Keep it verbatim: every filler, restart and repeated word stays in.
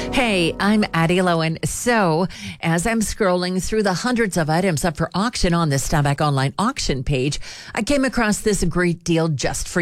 Hey, I'm Addie Lowen. So, as I'm scrolling through the hundreds of items up for auction on the Steinbach online auction page, I came across this great deal just for